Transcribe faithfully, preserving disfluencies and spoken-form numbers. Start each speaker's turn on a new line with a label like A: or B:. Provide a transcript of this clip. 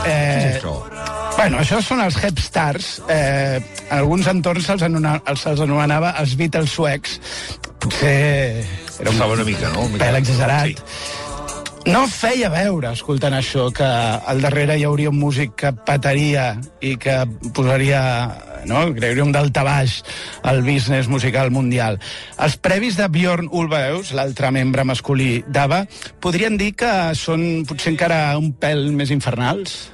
A: Eh, Què és això? Bueno, això són els Hepstars. Eh, en alguns entorns se'ls anomenava, se anomenava els Beatles suecs. Potser era un,
B: una mica, no? Un
A: pèl exagerat. Sí. No feia veure, escoltant això, que al darrere hi hauria un músic que petaria i que posaria, no?, crearia un daltabaix al business musical mundial. Els previs de Björn Ulvaeus, l'altre membre masculí d'ABBA, podrien dir que són potser encara un pèl més infernals?